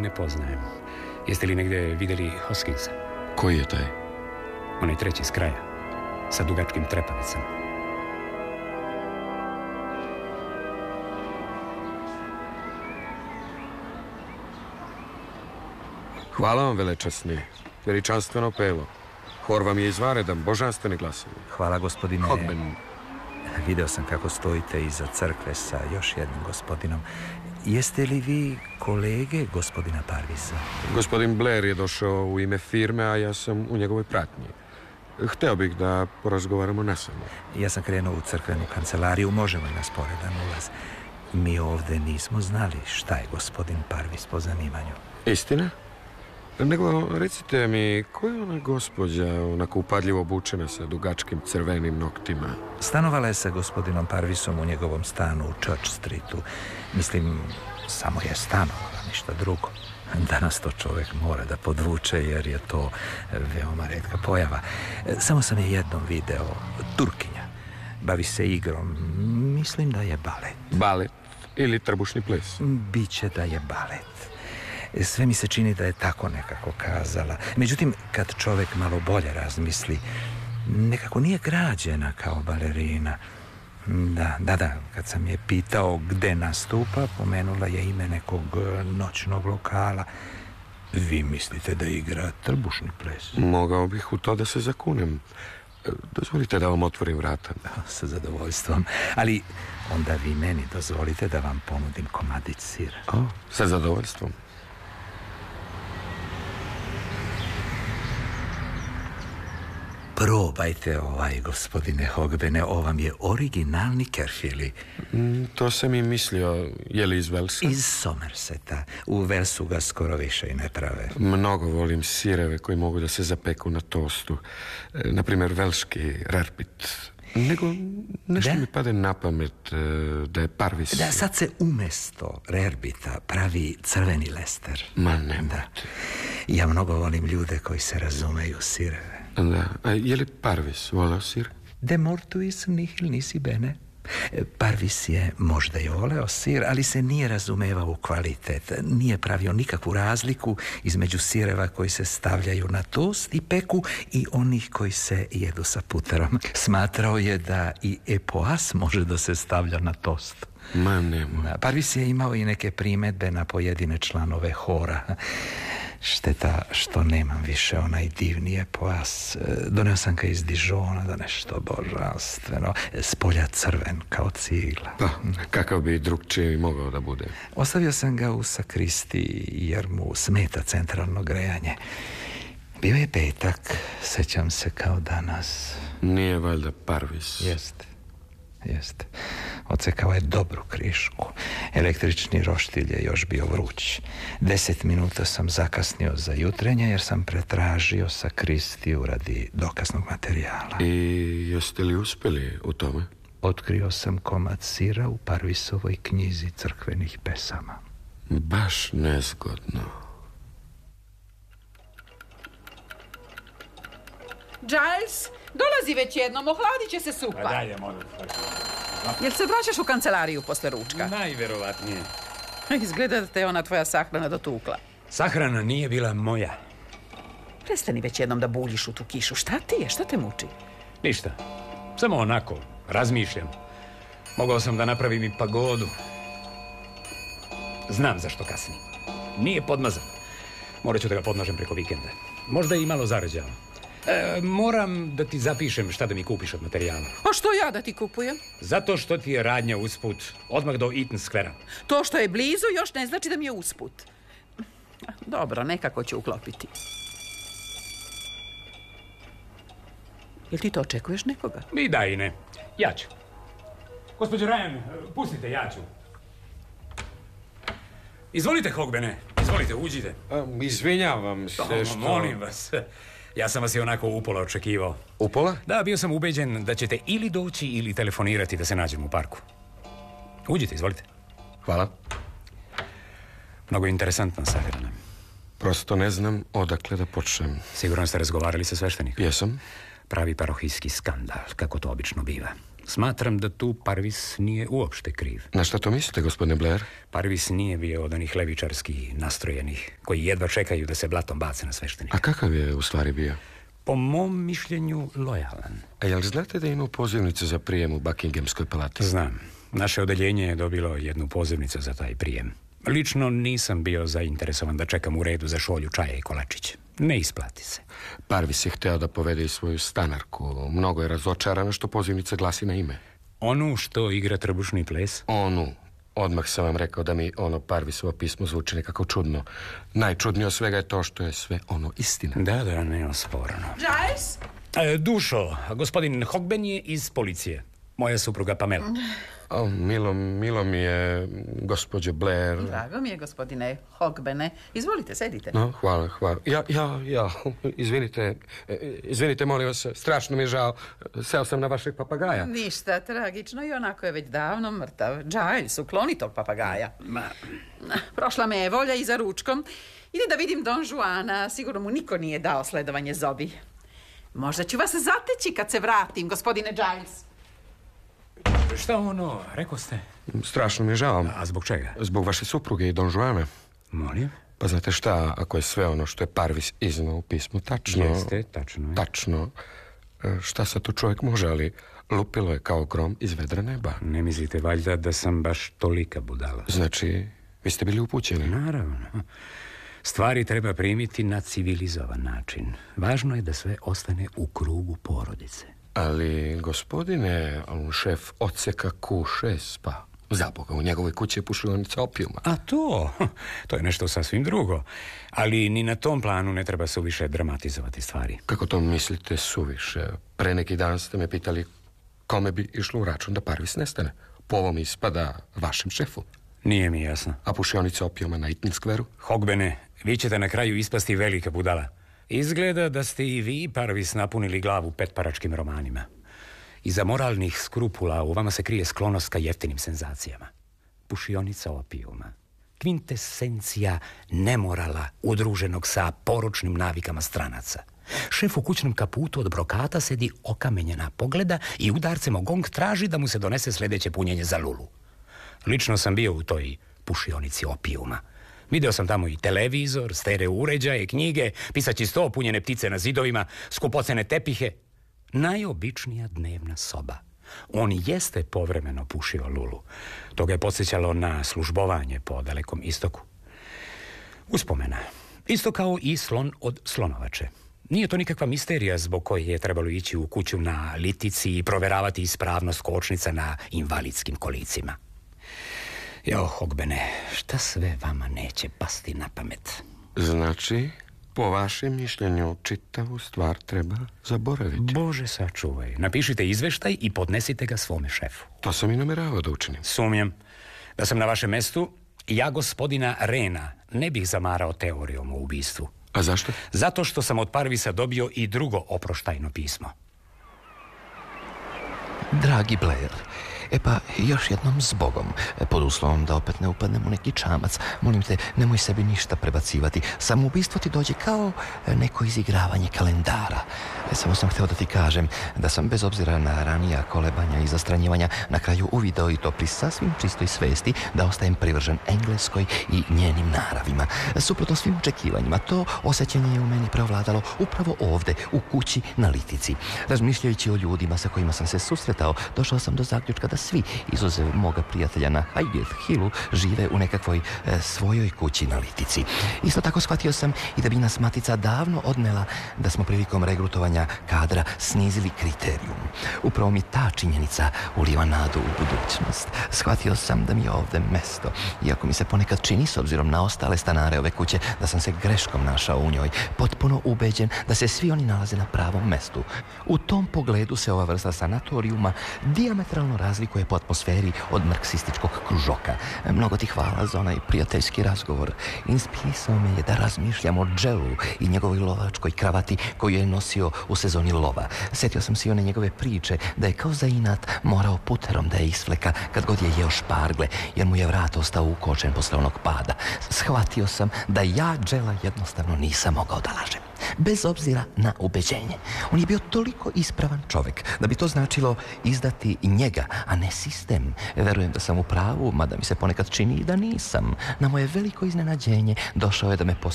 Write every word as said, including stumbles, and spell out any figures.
ne poznajem. Jeste li negdje vidjeli Hoskinsa? Koji je taj? Onaj treći s kraja, sa dugačkim trepavicama. Hvala vam, velečasni. Veličanstveno pelo. Hor vam je izvaredan, božanstveni glasovi. Hvala, gospodine. Hogben. Video sam kako stojite iza crkve sa još jednim gospodinom. Jeste li vi kolege gospodina Parvisa? Gospodin Blair je došao u ime firme, a ja sam u njegovoj pratnji. Hteo bih da porazgovaramo nasamo. Ja sam krenuo u crkvenu kancelariju, možemo i na sporedan ulaz. Mi ovdje nismo znali šta je gospodin Parvis po zanimanju. Istina? Nego, recite mi, koja je ona gospođa, onako upadljivo obučena sa dugačkim crvenim noktima? Stanovala je sa gospodinom Parvisom u njegovom stanu u Church Streetu. Mislim, samo je stanovala, ništa drugo. Danas to čovjek mora da podvuče, jer je to veoma retka pojava. Samo sam je jednom video, Turkinja. Bavi se igrom, mislim da je balet. Balet ili trbušni ples? Biće da je balet. Sve mi se čini da je tako nekako kazala. Međutim, kad čovjek malo bolje razmisli, nekako nije građena kao balerina. Da, da, da, kad sam je pitao gde nastupa, pomenula je ime nekog noćnog lokala. Vi mislite da igra trbušni ples? Mogao bih u to da se zakunem. Dozvolite da vam otvorim vrata. Sa zadovoljstvom. Ali onda vi meni dozvolite da vam ponudim komadić sira. O, sa zadovoljstvom. Probajte ovaj, gospodine Hogbene, ovam je originalni kerfili. Mm, to sam i mislio. Je li iz Velsa? Iz Somerseta. U Velsu ga skoro više i ne prave. Mnogo volim sireve koji mogu da se zapeku na tostu. E, naprimjer, velški rarpit. Nego, nešto da? mi pade na pamet e, da je Parvis... Da, sad se umesto rerbita pravi crveni lester. Ma ne. Da. Ja mnogo volim ljude koji se razumeju sireve. Da, a je li Parvis voleo sir? De mortuis nihil nisi bene. Parvis je možda i voleo sir, ali se nije razumevao u kvalitet. Nije pravio nikakvu razliku između sireva koji se stavljaju na tost i peku i onih koji se jedu sa puterom. Smatrao je da i epoas može da se stavlja na tost. Ma nemoj. Parvis je imao i neke primedbe na pojedine članove hora. Šteta što nemam više onaj divni epoas. Doneo sam ga iz Dijona da nešto božanstveno. Spolja crven kao cigla. Pa, kakav bi drugčiji mogao da bude? Ostavio sam ga u sakristi jer mu smeta centralno grejanje. Bio je petak, sećam se kao danas. Nije valjda Parvis? Jeste, jeste. Ocekao je dobru krišku. Električni roštilj je još bio vruć. Deset minuta sam zakasnio za jutrenje jer sam pretražio sakristiju radi dokaznog materijala. I jeste li uspjeli u tome? Otkrio sam komad sira u Parvisovoj knjizi crkvenih pesama. Baš nezgodno. Giles, dolazi već jednom, ohladit će se supa. Pa dalje, molim. Jel se vraćaš u kancelariju posle ručka? Najverovatnije. Izgleda da te ona tvoja sahrana dotukla. Sahrana nije bila moja. Prestani već jednom da buljiš u tu kišu. Šta ti je? Šta te muči? Ništa. Samo onako, razmišljam. Mogao sam da napravim i pagodu. Znam zašto kasnim. Nije podmazan. Morat ću da ga podmažem preko vikenda. Možda i malo zarađao. E, moram da ti zapišem šta da mi kupiš od materijala. A što ja da ti kupujem? Zato što ti je radnja usput, odmah do Eaton Square-a. To što je blizu još ne znači da mi je usput. Dobro, nekako ću uklopiti. Jel ti to očekuješ nekoga? I da i ne. Ja ću. Gospođo Ryan, pustite, ja ću. Izvolite, Hogbene. Izvolite, uđite. A, izvinjavam se to, što... Molim vas. Ja sam vas i onako upola očekivao. Upola? Da, bio sam ubeđen da ćete ili doći ili telefonirati da se nađemo u parku. Uđite, izvolite. Hvala. Mnogo interesantna sahrana. Prosto ne znam odakle da počnem. Sigurno ste razgovarali sa sveštenikom? Jesam. Pravi parohijski skandal, kako to obično biva. Smatram da tu Parvis nije uopšte kriv. Na šta to mislite, gospodine Blair? Parvis nije bio od onih levičarski nastrojenih, koji jedva čekaju da se blatom bace na sveštenika. A kakav je u stvari bio? Po mom mišljenju, lojalan. A jel znate da ima pozivnicu za prijem u Buckinghamskoj palati? Znam. Naše odeljenje je dobilo jednu pozivnicu za taj prijem. Lično nisam bio zainteresovan da čekam u redu za šolju čaja i kolačić. Ne isplati se. Parvis je hteo da povede i svoju stanarku. Mnogo je razočarana što pozivnica glasi na ime. Onu što igra trbušni ples? Onu. Odmah sam vam rekao da mi ono Parvisovo pismo zvuči nekako čudno. Najčudnije od svega je to što je sve ono istina. Da, da, neosporno. Giles? E, Dušo, gospodin Hogben je iz policije. Moja supruga Pamela. O, milo, milo mi je, gospođo Blair. Drago mi je, gospodine Hogbene. Izvolite, sedite. No, hvala, hvala. Ja, ja, ja, izvinite, izvinite, molim vas, strašno mi je žao. Seo sam na vašeg papagaja. Ništa tragično i onako je već davno mrtav. Giles, ukloni tog papagaja. Ma... Prošla me je volja i za ručkom. Ide da vidim Don Juana, sigurno mu niko nije dao sledovanje zobi. Možda ću vas zateći kad se vratim, gospodine Giles. Šta ono, rekao ste? Strašno mi je žao. A zbog čega? Zbog vaše supruge i Don Juana. Molim? Pa znate šta, ako je sve ono što je Parvis iznao u pismu tačno... Jeste, tačno je. Tačno. Šta sad tu čovjek može, ali lupilo je kao grom iz vedra neba. Ne mislite valjda da sam baš tolika budala? Znači, vi ste bili upućeni? Naravno. Stvari treba primiti na civilizovan način. Važno je da sve ostane u krugu porodice. Ali, gospodine, on šef odseka Q šest, pa za Boga, u njegovoj kući je pušionica opijuma. A to, to je nešto sasvim drugo. Ali ni na tom planu ne treba suviše dramatizovati stvari. Kako to mislite suviše? Pre neki dan ste me pitali kome bi išlo u račun da Parvis nestane. Po ovom ispada vašem šefu. Nije mi jasno. A pušionica opijuma na Eaton Square-u? Hogbene, vi ćete na kraju ispasti velika budala. Izgleda da ste i vi, Parvis, napunili glavu petparačkim romanima. Iza moralnih skrupula u vama se krije sklonost ka jeftinim senzacijama. Pušionica opijuma. Kvintesencija nemorala udruženog sa poročnim navikama stranaca. Šef u kućnom kaputu od brokata sedi okamenjena pogleda i udarcem o gong traži da mu se donese sljedeće punjenje za lulu. Lično sam bio u toj pušionici opijuma. Video sam tamo i televizor, stereo uređaje, knjige, pisaći sto punjene ptice na zidovima, skupocene tepihe. Najobičnija dnevna soba. On jeste povremeno pušio lulu. To ga je podsjećalo na službovanje po dalekom istoku. Uspomena. Isto kao i slon od slonovače. Nije to nikakva misterija zbog koje je trebalo ići u kuću na litici i proveravati ispravnost kočnica na invalidskim kolicima. Jo, Hogbene, šta sve vama neće pasti na pamet? Znači, po vašem mišljenju, čitavu stvar treba zaboraviti. Bože sačuvaj. Napišite izveštaj i podnesite ga svome šefu. To sam i nameravao da učinim. Sumnjam. Da sam na vašem mestu, ja gospodina Rena ne bih zamarao teorijom o ubistvu. A zašto? Zato što sam od Parvisa dobio i drugo oproštajno pismo. Dragi Blair, e pa još jednom zbogom, pod uslovom da opet ne upadnem u neki čamac, molim te, nemoj sebi ništa prebacivati. Samoubistvo ti dođe kao neko izigravanje kalendara. E, samo sam hteo da ti kažem da sam bez obzira na ranija kolebanja i zastranjivanja na kraju uvideo i to pri sasvim čistoj svesti da ostajem privržen Engleskoj i njenim naravima. Suprotno svim očekivanjima, to osjećanje je u meni preovladalo upravo ovde, u kući na litici. Razmišljajući o ljudima sa kojima sam se susretao, došao sam do zaključka da svi, izuzev moga prijatelja na Highgate Hillu, žive u nekakvoj e, svojoj kući na litici. Isto tako shvatio sam i da bi nas matica davno odnela da smo prilikom regrutovanja kadra snizili kriterijum. Upravo mi ta činjenica uliva nadu u budućnost. Shvatio sam da mi je ovde mesto, iako mi se ponekad čini, s obzirom na ostale stanare ove kuće, da sam se greškom našao u njoj, potpuno ubeđen da se svi oni nalaze na pravom mestu. U tom pogledu se ova vrsta sanatorijuma dijametralno razlikuje po atmosferi od marksističkog kružoka. Mnogo ti hvala za onaj prijateljski razgovor. Inspirisao me je da razmišljam o Jellu i njegovoj lovačkoj kravati koju je nosio u sezoni lova. Setio sam se i one njegove priče da je kao za inat morao puterom da je isfleka kad god je jeo špargle, jer mu je vrat ostao ukočen posle onog pada. Shvatio sam da ja Jella jednostavno nisam mogao da lažem. bez obzira na ubeđenje. On je bio toliko ispravan čovjek da bi to značilo izdati njega, a ne sistem. Verujem da sam u pravu, mada mi se ponekad čini i da nisam. Na moje veliko iznenađenje došao je da me posjeti